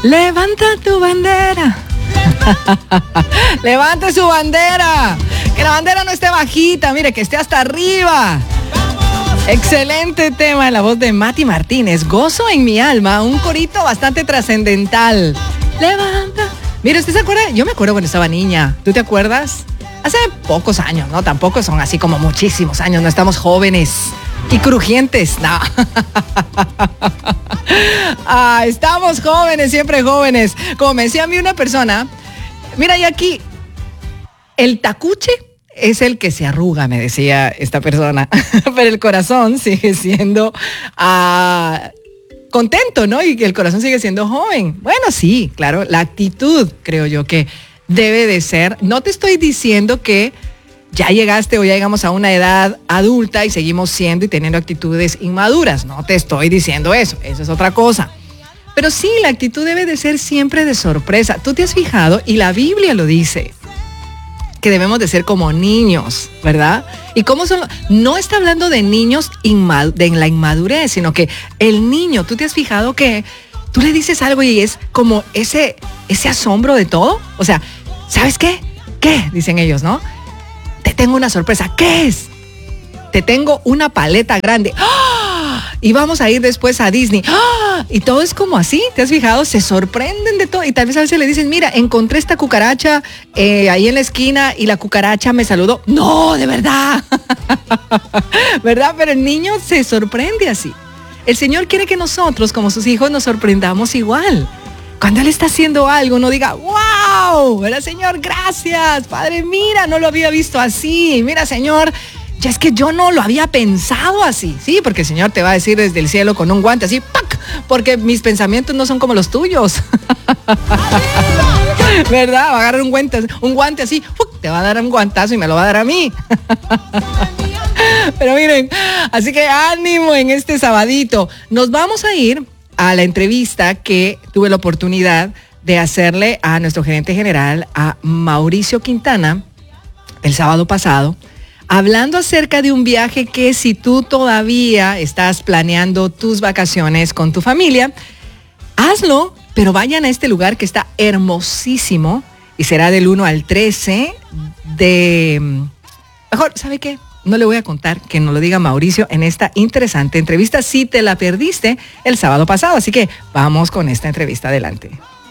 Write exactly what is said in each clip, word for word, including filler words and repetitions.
Levanta tu bandera. Levante su bandera. Que la bandera no esté bajita, mire, que esté hasta arriba. Excelente tema en la voz de Mati Martínez. Gozo en mi alma, un corito bastante trascendental. Levanta. Mire, ¿usted se acuerda? Yo me acuerdo cuando estaba niña. ¿Tú te acuerdas? Hace pocos años, ¿no? Tampoco son así como muchísimos años. No estamos jóvenes y crujientes, no. Ah, estamos jóvenes, siempre jóvenes. Como me decía a mí una persona, mira, y aquí, el tacuche es el que se arruga, me decía esta persona, pero el corazón sigue siendo uh, contento, ¿no? Y el corazón sigue siendo joven. Bueno, sí, claro, la actitud, creo yo que debe de ser. No te estoy diciendo que ya llegaste o ya llegamos a una edad adulta y seguimos siendo y teniendo actitudes inmaduras. No te estoy diciendo eso, eso es otra cosa. Pero sí, la actitud debe de ser siempre de sorpresa. Tú te has fijado, y la Biblia lo dice, que debemos de ser como niños, ¿verdad? ¿Y cómo son? No está hablando de niños inmad- de la inmadurez, sino que el niño, ¿tú te has fijado que tú le dices algo y es como ese, ese asombro de todo? O sea, ¿sabes qué? ¿Qué? Dicen ellos, ¿no? Te tengo una sorpresa. ¿Qué es? Te tengo una paleta grande. ¡Ah! Y vamos a ir después a Disney. ¡Ah! Y todo es como así, ¿te has fijado? Se sorprenden de todo. Y tal vez a veces le dicen, mira, encontré esta cucaracha eh, ahí en la esquina y la cucaracha me saludó. No, de verdad. ¿Verdad? Pero el niño se sorprende así. El Señor quiere que nosotros, como sus hijos, nos sorprendamos igual. Cuando Él está haciendo algo, uno diga, wow, ¿verdad, Señor? Gracias, Padre, mira, no lo había visto así. Mira, Señor, ya es que yo no lo había pensado así. Sí, porque el Señor te va a decir desde el cielo con un guante así, ¡pac! Porque mis pensamientos no son como los tuyos. ¿Verdad? Va a agarrar un guante, un guante así, ¡fuc! Te va a dar un guantazo y me lo va a dar a mí. Pero miren, así que ánimo en este sabadito. Nos vamos a ir a la entrevista que tuve la oportunidad de hacerle a nuestro gerente general, a Mauricio Quintana, el sábado pasado, hablando acerca de un viaje que si tú todavía estás planeando tus vacaciones con tu familia, hazlo, pero vayan a este lugar que está hermosísimo y será del uno al trece de... Mejor, ¿sabe qué? No le voy a contar, que nos lo diga Mauricio en esta interesante entrevista si te la perdiste el sábado pasado. Así que vamos con esta entrevista, adelante.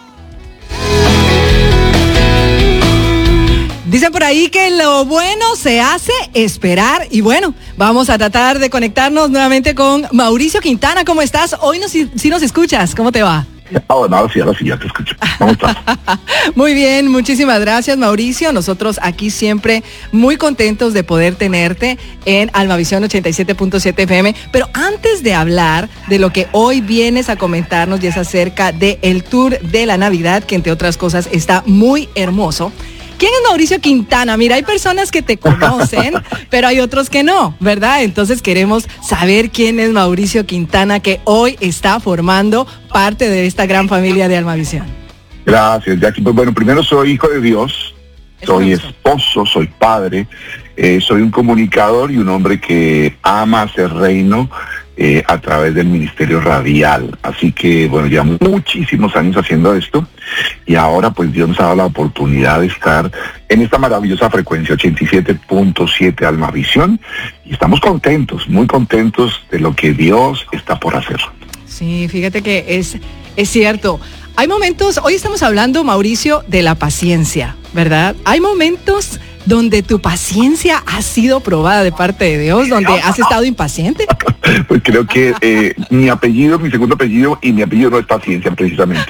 Dicen por ahí que lo bueno se hace esperar y bueno, vamos a tratar de conectarnos nuevamente con Mauricio Quintana. ¿Cómo estás? Hoy no, si, si nos escuchas, ¿cómo te va? Oh, no, sí, ahora sí ya te escucho. ¿Cómo estás? Muy bien, muchísimas gracias, Mauricio. Nosotros aquí siempre muy contentos de poder tenerte en Almavisión ochenta y siete punto siete F M. Pero antes de hablar de lo que hoy vienes a comentarnos y es acerca del tour de la Navidad, que entre otras cosas está muy hermoso. ¿Quién es Mauricio Quintana? Mira, hay personas que te conocen, pero hay otros que no, ¿verdad? Entonces queremos saber quién es Mauricio Quintana, que hoy está formando parte de esta gran familia de Almavisión. Gracias, Jackie. Pues bueno, primero soy hijo de Dios, soy esposo, soy padre, eh, soy un comunicador y un hombre que ama hacer reino eh, a través del ministerio radial. Así que, bueno, ya muchísimos años haciendo esto y ahora pues Dios nos ha dado la oportunidad de estar en esta maravillosa frecuencia ochenta y siete punto siete Almavisión y estamos contentos, muy contentos de lo que Dios está por hacer. Sí, fíjate que es, es cierto. Hay momentos, hoy estamos hablando, Mauricio, de la paciencia, ¿verdad? Hay momentos donde tu paciencia ha sido probada de parte de Dios, donde has estado impaciente. Pues creo que eh, mi apellido, mi segundo apellido y mi apellido no es paciencia precisamente,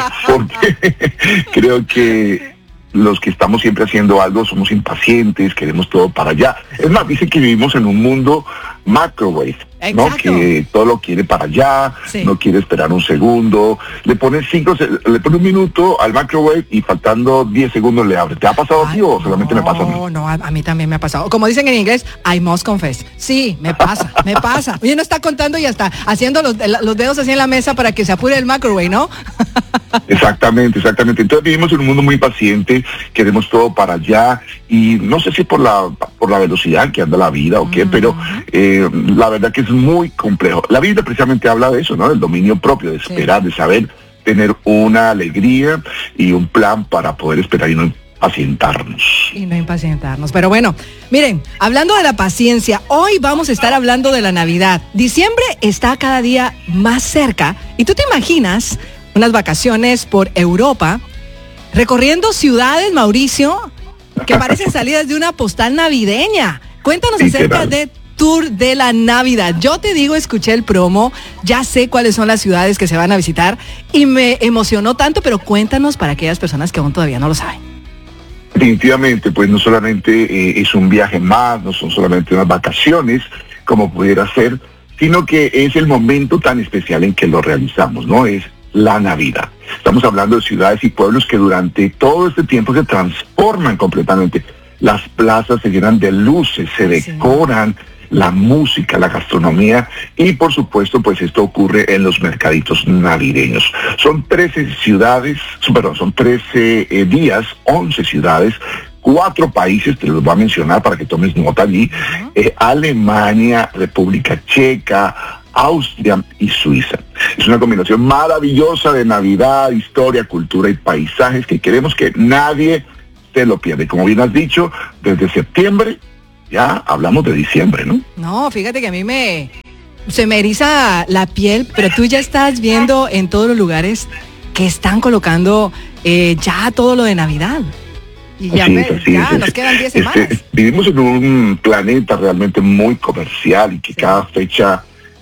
porque creo que los que estamos siempre haciendo algo somos impacientes, queremos todo para allá. Es más, dicen que vivimos en un mundo microwave, ¿no? Que todo lo quiere para allá, sí. No quiere esperar un segundo, le pone cinco, le pone un minuto al microwave y faltando diez segundos le abre. ¿Te ha pasado a ti o solamente no, me pasa a mí? No, no, a mí también me ha pasado. Como dicen en inglés, I must confess. Sí, me pasa, me pasa. Oye, no está contando y hasta haciendo los, los dedos así en la mesa para que se apure el microwave, ¿no? Exactamente, exactamente. Entonces vivimos en un mundo muy paciente, queremos todo para allá y no sé si por la por la velocidad que anda la vida o qué, uh-huh. pero eh, la verdad que es muy complejo. La Biblia precisamente habla de eso, ¿no? Del dominio propio, de esperar, sí. de saber tener una alegría y un plan para poder esperar y no impacientarnos. Y no impacientarnos. Pero bueno, miren, hablando de la paciencia, hoy vamos a estar hablando de la Navidad. Diciembre está cada día más cerca y tú te imaginas unas vacaciones por Europa, recorriendo ciudades, Mauricio, que parecen salidas de una postal navideña. Cuéntanos acerca de Tour de la Navidad. Yo te digo, escuché el promo, ya sé cuáles son las ciudades que se van a visitar y me emocionó tanto, pero cuéntanos para aquellas personas que aún todavía no lo saben. Definitivamente, pues no solamente eh, es un viaje más, no son solamente unas vacaciones, como pudiera ser, sino que es el momento tan especial en que lo realizamos, ¿no? Es la Navidad. Estamos hablando de ciudades y pueblos que durante todo este tiempo se transforman completamente. Las plazas se llenan de luces, se decoran, sí. La música, la gastronomía y por supuesto pues esto ocurre en los mercaditos navideños. Son trece ciudades, perdón, son trece eh, días, once ciudades, cuatro países, te los voy a mencionar para que tomes nota allí, uh-huh. eh, Alemania, República Checa, Austria y Suiza. Es una combinación maravillosa de Navidad, historia, cultura y paisajes que queremos que nadie se lo pierda. Como bien has dicho, desde septiembre ya hablamos de diciembre, ¿no? No, fíjate que a mí me se me eriza la piel, pero tú ya estás viendo en todos los lugares que están colocando eh, ya todo lo de Navidad. Y ya, me, es, ya es, nos quedan diez semanas. Este, vivimos en un planeta realmente muy comercial y que sí. Cada fecha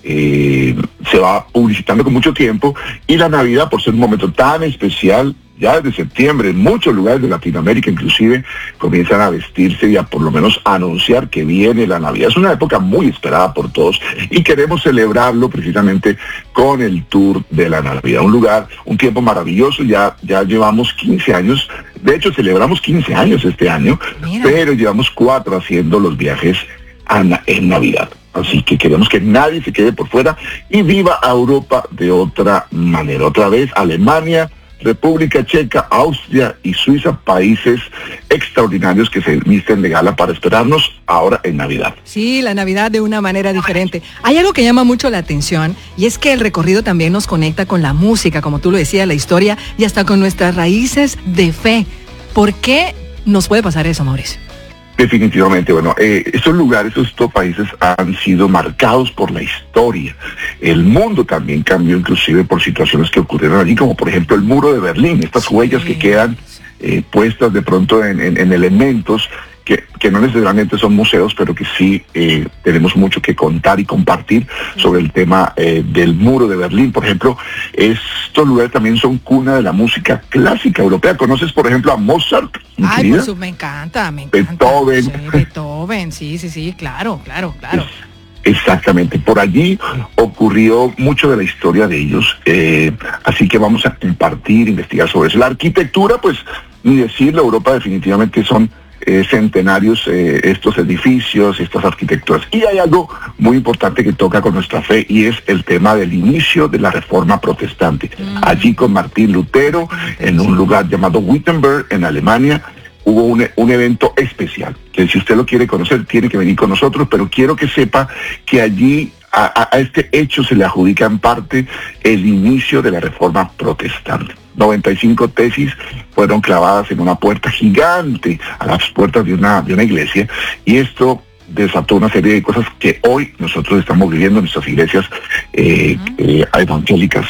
eh, se va publicitando con mucho tiempo y la Navidad, por ser un momento tan especial, ya desde septiembre, en muchos lugares de Latinoamérica inclusive comienzan a vestirse y a por lo menos anunciar que viene la Navidad. Es una época muy esperada por todos y queremos celebrarlo precisamente con el Tour de la Navidad. Un lugar, un tiempo maravilloso, ya, ya llevamos quince años, de hecho celebramos quince años este año, Mira. pero llevamos cuatro haciendo los viajes a, en Navidad. Así que queremos que nadie se quede por fuera y viva a Europa de otra manera. Otra vez, Alemania, República Checa, Austria y Suiza, países extraordinarios que se visten de gala para esperarnos ahora en Navidad. Sí, la Navidad de una manera diferente. Hay algo que llama mucho la atención y es que el recorrido también nos conecta con la música, como tú lo decías, la historia y hasta con nuestras raíces de fe. ¿Por qué nos puede pasar eso, Mauricio? Definitivamente, bueno, eh, estos lugares, estos países han sido marcados por la historia. El mundo también cambió inclusive por situaciones que ocurrieron allí, como por ejemplo el muro de Berlín, estas sí. huellas que quedan eh, puestas de pronto en, en, en elementos que, que no necesariamente son museos, pero que sí eh, tenemos mucho que contar y compartir sí. sobre el tema eh, del muro de Berlín. Por ejemplo, estos lugares también son cuna de la música clásica europea. ¿Conoces, por ejemplo, a Mozart? Ay, por su, me encanta, me encanta. Beethoven. Sí, Beethoven, sí, sí, sí, claro, claro, claro. Exactamente, por allí ocurrió mucho de la historia de ellos, eh, así que vamos a compartir, investigar sobre eso. La arquitectura, pues, ni decirlo, Europa definitivamente son eh, centenarios eh, estos edificios, estas arquitecturas. Y hay algo muy importante que toca con nuestra fe y es el tema del inicio de la Reforma Protestante. Mm. Allí con Martín Lutero, en un lugar llamado Wittenberg, en Alemania, hubo un, un evento especial, que si usted lo quiere conocer, tiene que venir con nosotros, pero quiero que sepa que allí a, a este hecho se le adjudica en parte el inicio de la Reforma Protestante. noventa y cinco tesis fueron clavadas en una puerta gigante a las puertas de una, de una iglesia, y esto desató una serie de cosas que hoy nosotros estamos viviendo en nuestras iglesias eh, uh-huh. eh, evangélicas.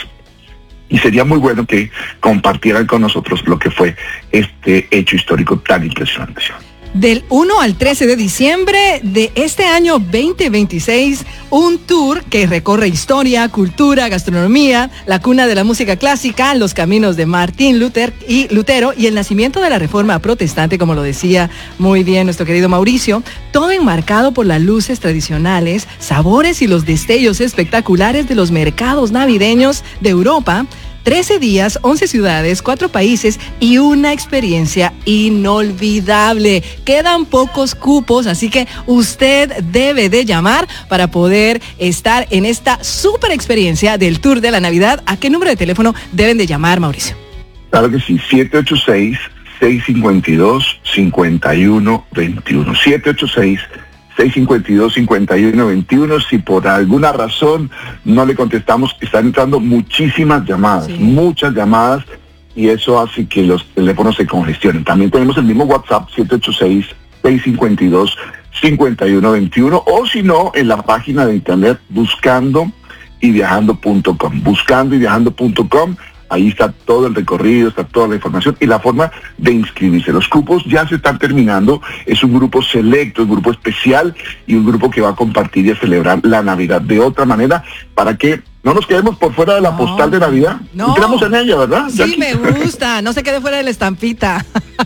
Y sería muy bueno que compartieran con nosotros lo que fue este hecho histórico tan impresionante. Del uno al trece de diciembre de este año veinte veintiséis, un tour que recorre historia, cultura, gastronomía, la cuna de la música clásica, los caminos de Martín Luther y Lutero y el nacimiento de la Reforma Protestante, como lo decía muy bien nuestro querido Mauricio, todo enmarcado por las luces tradicionales, sabores y los destellos espectaculares de los mercados navideños de Europa. trece días, once ciudades, cuatro países y una experiencia inolvidable. Quedan pocos cupos, así que usted debe de llamar para poder estar en esta super experiencia del Tour de la Navidad. ¿A qué número de teléfono deben de llamar, Mauricio? Claro que sí, siete ocho seis, seis cinco dos, cinco uno dos uno. siete ocho seis, seis cinco dos, cinco uno dos uno. Si por alguna razón no le contestamos, están entrando muchísimas llamadas, sí. muchas llamadas, y eso hace que los teléfonos se congestionen. También tenemos el mismo WhatsApp, siete ocho seis, seis cinco dos, cinco uno dos uno, o si no, en la página de internet buscando y viajando punto com. buscando y viajando punto com. Ahí está todo el recorrido, está toda la información y la forma de inscribirse. Los cupos ya se están terminando. Es un grupo selecto, un grupo especial y un grupo que va a compartir y a celebrar la Navidad de otra manera para que no nos quedemos por fuera de la no, postal de Navidad. No. Entramos en ella, ¿verdad? Sí, Jackie? Me gusta. No se quede fuera de la estampita.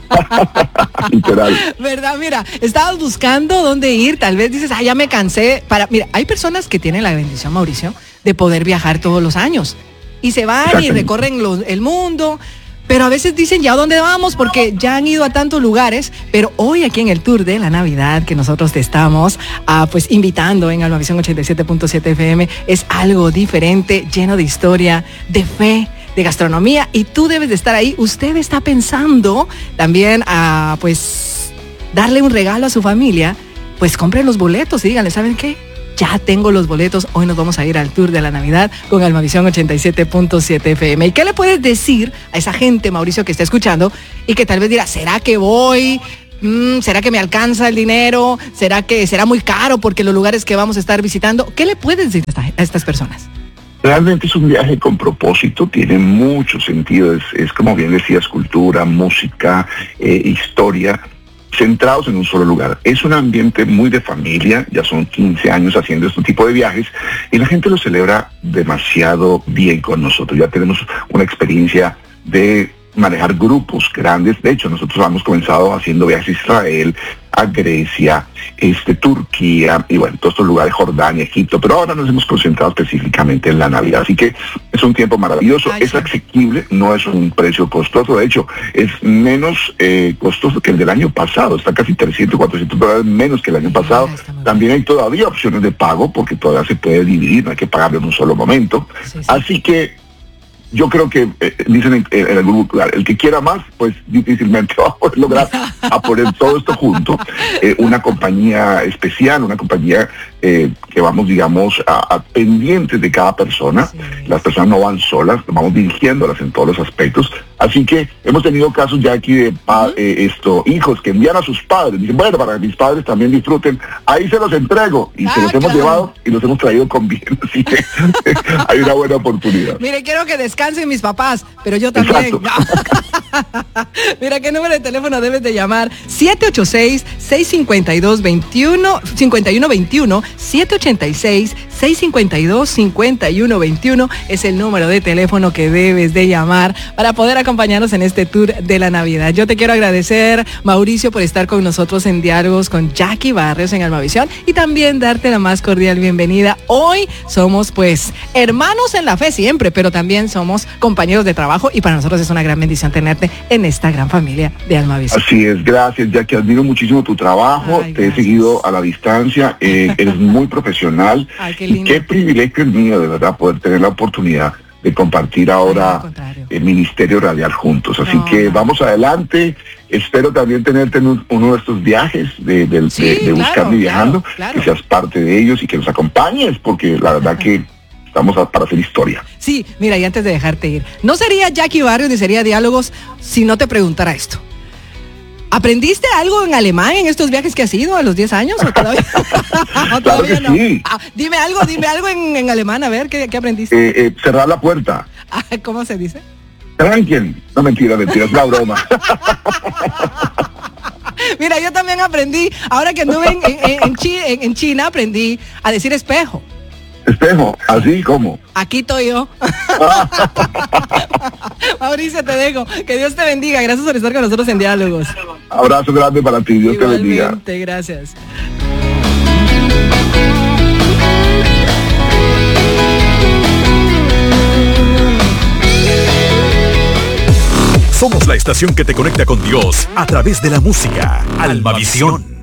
Literal. ¿Verdad? Mira, estabas buscando dónde ir. Tal vez dices, ah, ya me cansé. Para, mira, hay personas que tienen la bendición, Mauricio, de poder viajar todos los años. Y se van y recorren los, el mundo, pero a veces dicen, ¿ya a dónde vamos? Porque ya han ido a tantos lugares, pero hoy aquí en el Tour de la Navidad que nosotros te estamos ah, pues invitando en Almavisión ochenta y siete punto siete F M, es algo diferente, lleno de historia, de fe, de gastronomía, y tú debes de estar ahí. Usted está pensando también a pues darle un regalo a su familia, pues compren los boletos y díganle, ¿saben qué? Ya tengo los boletos, hoy nos vamos a ir al Tour de la Navidad con Almavisión ochenta y siete punto siete F M. ¿Y qué le puedes decir a esa gente, Mauricio, que está escuchando y que tal vez dirá, ¿será que voy? Mm, ¿Será que me alcanza el dinero? ¿Será que será muy caro porque los lugares que vamos a estar visitando? ¿Qué le puedes decir a, esta, a estas personas? Realmente es un viaje con propósito, tiene mucho sentido, es, es como bien decías, cultura, música, eh, historia, centrados en un solo lugar. Es un ambiente muy de familia, ya son quince años haciendo este tipo de viajes y la gente lo celebra demasiado bien con nosotros. Ya tenemos una experiencia de manejar grupos grandes. De hecho, nosotros hemos comenzado haciendo viajes a Israel, a Grecia, este, Turquía, y bueno, todos estos lugares, Jordania, Egipto, pero ahora nos hemos concentrado específicamente en la Navidad. Así que es un tiempo maravilloso, Ay, es sí. asequible, no es un precio costoso, de hecho, es menos eh, costoso que el del año pasado, está casi trescientos, cuatrocientos dólares menos que el año pasado. También hay todavía opciones de pago, porque todavía se puede dividir, no hay que pagarlo en un solo momento. Sí, sí. Así que yo creo que, eh, dicen en, en algún lugar, el que quiera más, pues difícilmente va a poder lograr a poner todo esto junto. Eh, una compañía especial, una compañía eh, que vamos, digamos, a, a pendientes de cada persona. Sí. Las personas no van solas, vamos dirigiéndolas en todos los aspectos. Así que hemos tenido casos ya aquí de pa, uh-huh. eh, esto, hijos que envían a sus padres. Dicen, bueno, para que mis padres también disfruten, ahí se los entrego. Y ah, se los hemos claro. llevado y los hemos traído con bien. Así que hay una buena oportunidad. Mire, quiero que descansen mis papás, pero yo también. No. Mira, ¿qué número de teléfono debes de llamar? siete ocho seis, seis cinco dos, dos uno, cinco uno dos uno, siete ocho seis, seis cinco dos, cinco uno dos uno es el número de teléfono que debes de llamar para poder acompañarnos en este tour de la Navidad. Yo te quiero agradecer, Mauricio, por estar con nosotros en Diálogos con Jackie Barrios en Almavisión y también darte la más cordial bienvenida. Hoy somos pues hermanos en la fe siempre, pero también somos compañeros de trabajo y para nosotros es una gran bendición tenerte en esta gran familia de Almavisión. Así es, gracias, Jackie, admiro muchísimo tu trabajo. Ay, te he seguido a la distancia, eh, eres muy profesional. Ay, qué lindo. Y qué privilegio es mío, de verdad, poder tener la oportunidad de compartir ahora Ay, el Ministerio Radial juntos. Así no, que no. vamos adelante. Espero también tenerte en un, uno de estos viajes de, de, sí, de, de Buscando claro, y Viajando, claro, claro. que seas parte de ellos y que nos acompañes, porque la verdad Ajá. que estamos a, para hacer historia. Sí, mira, y antes de dejarte ir, no sería Jackie Barrios ni sería Diálogos si no te preguntara esto. ¿Aprendiste algo en alemán en estos viajes que has ido a los diez años o todavía, ¿O todavía claro no? Sí. Ah, dime algo, dime algo en, en alemán, a ver, ¿qué, qué aprendiste? Eh, eh, cerrar la puerta. Ah, ¿cómo se dice? Tranquen. No, mentira, mentira, es una broma. Mira, yo también aprendí, ahora que anduve en, en, en, China, en, en China, aprendí a decir espejo. Espejo, así como. Aquí estoy yo. Mauricio, te dejo. Que Dios te bendiga. Gracias por estar con nosotros en Diálogos. Abrazo grande para ti. Dios Igualmente, te bendiga. Gracias. Somos la estación que te conecta con Dios a través de la música. Almavisión.